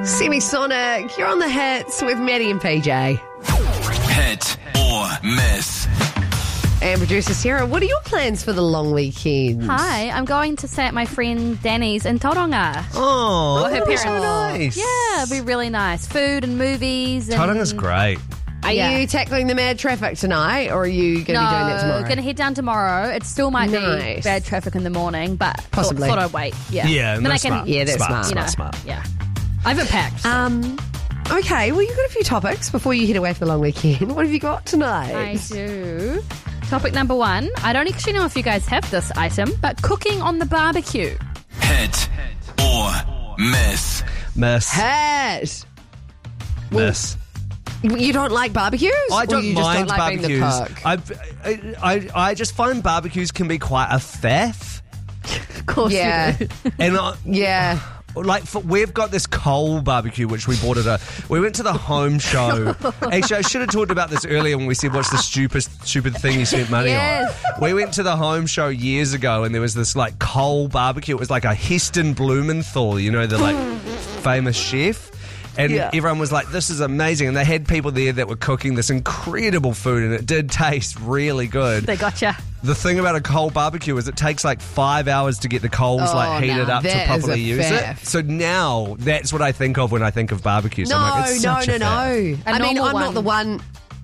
Semisonic, you're on the hits with Maddie and PJ. Hit or miss. And producer Sarah, what are your plans for the long weekend? Hi, I'm going to stay at my friend Danny's in Tauranga. Oh, Her that'll be so parents. nice. Yeah, it'll be really nice. Food and movies. And Tauranga's great. Are Yeah. you tackling the mad traffic tonight, or are you going to be doing that tomorrow? going to head down tomorrow. It still might be Nice. bad traffic in the morning, but Possibly. thought I'd wait. Yeah, Yeah, Then no, I can, smart. Yeah, that's smart. you know, smart. Yeah, I haven't packed. Okay, well, you've got a few topics before you head away for the long weekend. What have you got tonight? I do. Topic number 1. I don't actually know if you guys have this item, but cooking on the barbecue. Hit or miss. Miss. Hat. Miss. You don't like barbecues? I Or don't you just mind don't like being barbecues. the cook? I just find barbecues can be quite a faff. Of course Yeah, you do. And yeah. we've got this coal barbecue which we bought we went to the home show. Actually, I should have talked about this earlier when we said what's the stupid thing you spent money Yes. on. We went to the home show years ago and there was this like coal barbecue. It was like a Heston Blumenthal, you know, the like famous chef. And Yeah. everyone was like, this is amazing. And they had people there that were cooking this incredible food and it did taste really good. They gotcha. The thing about a coal barbecue is it takes like 5 hours to get the coals heated now up to that is properly a use faff. it. So now that's what I think of when I think of barbecue. So I'm like, it's such a faff. I mean, normal I'm not the one.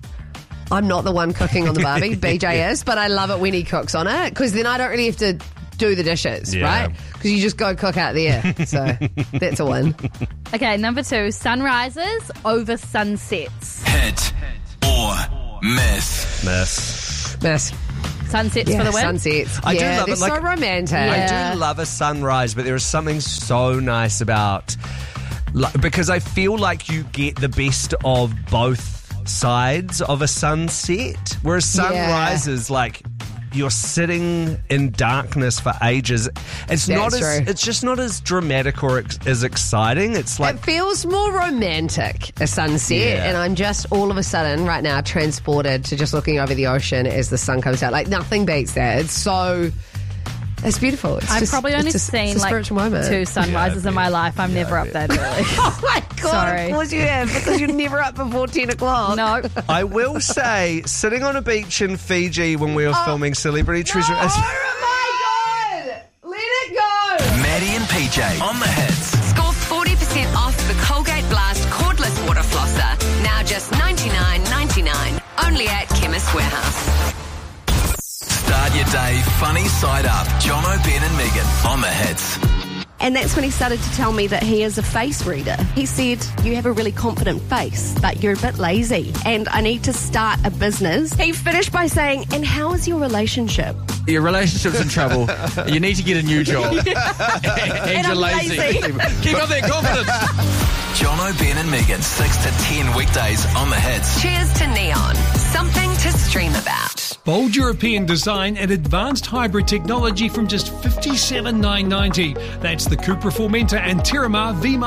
I'm not the one cooking on the barbie. BJ is, but I love it when he cooks on it because then I don't really have to do the dishes, Yeah. right? Because you just go cook out there. So that's a win. Okay, number 2. Sunrises over sunsets. Hit or miss. Miss. Sunsets for the win. Sunsets. I do yeah, love they're it, like- so romantic. Yeah. I do love a sunrise, but there is something so nice about because I feel like you get the best of both sides of a sunset, whereas sunrise is like you're sitting in darkness for ages. It's not That's as true. it's just not as dramatic or as exciting. It's like It feels more romantic, a sunset, Yeah. and I'm just all of a sudden right now transported to just looking over the ocean as the sun comes out. Like nothing beats that. It's beautiful. It's I've just- probably only it's a seen like spiritual moment. 2 sunrises in my life. I'm never up that early. Oh my God, Sorry. of course you have, because you're never up before 10 o'clock. No. I will say, sitting on a beach in Fiji when we were filming Celebrity Treasure. Oh my God! Let it go! Maddie and PJ on the hits. Score 40% off the Colgate Blast cordless water flosser. Now just $99.99. Only at Chemist Warehouse. Start your day funny side up. Jono, Ben and Megan on the hits. And that's when he started to tell me that he is a face reader. He said, you have a really confident face, but you're a bit lazy, and I need to start a business. He finished by saying, and how is your relationship? Your relationship's in trouble. You need to get a new job. and you're I'm lazy. lazy. Keep up that confidence. Jono, Ben and Megan, 6 to 10 weekdays on the hits. Cheers to Neon. Something to stream about. Bold European design and advanced hybrid technology from just $57,990. That's the Cupra Formentor and Terramar V